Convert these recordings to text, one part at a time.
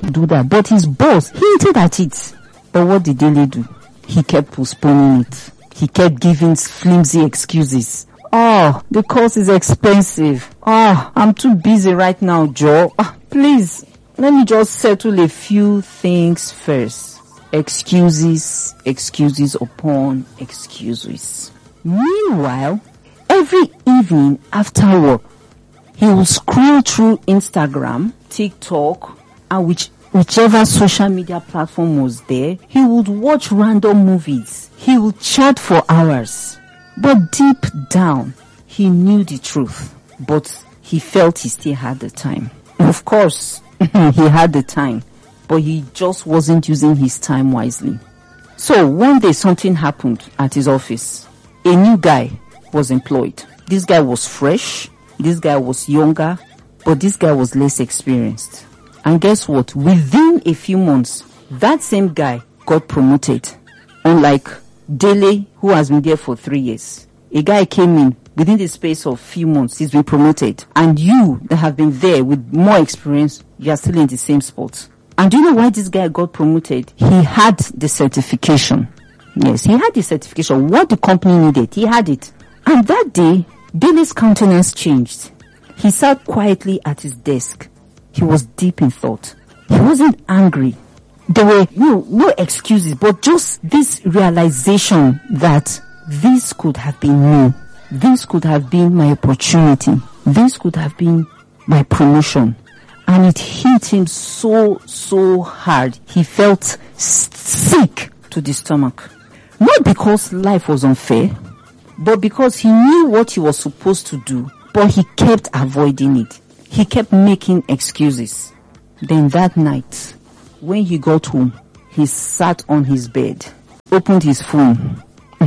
do that. But his boss hinted at it. But what did Dele do? He kept postponing it. He kept giving flimsy excuses. Oh, the course is expensive. Oh, I'm too busy right now, Joe. Please, let me just settle a few things first. Excuses, excuses upon excuses. Meanwhile, every evening after work, he will scroll through Instagram, TikTok, and whichever social media platform was there. He would watch random movies. He would chat for hours. But deep down, he knew the truth. But he felt he still had the time. Of course, he had the time. But he just wasn't using his time wisely. So one day something happened at his office. A new guy was employed. This guy was fresh. This guy was younger. But this guy was less experienced. And guess what? Within a few months, that same guy got promoted. Unlike Dele, who has been there for 3 years. A guy came in within the space of few months. He's been promoted. And you that have been there with more experience, you are still in the same spot. And do you know why this guy got promoted? He had the certification. Yes, he had the certification. What the company needed, he had it. And that day, Dele's countenance changed. He sat quietly at his desk. He was deep in thought. He wasn't angry. There were no excuses, but just this realization that this could have been me. This could have been my opportunity. This could have been my promotion. And it hit him so hard. He felt sick to the stomach. Not because life was unfair, but because he knew what he was supposed to do, but he kept avoiding it. He kept making excuses. Then that night, when he got home, he sat on his bed, opened his phone,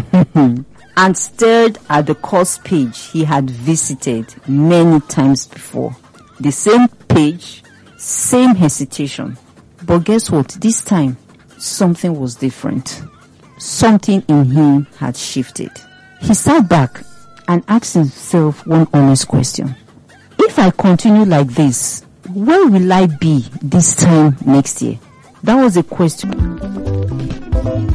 and stared at the course page he had visited many times before. The same page, same hesitation. But guess what? This time, something was different. Something in him had shifted. He sat back and asked himself one honest question. If I continue like this, where will I be this time next year? That was a question.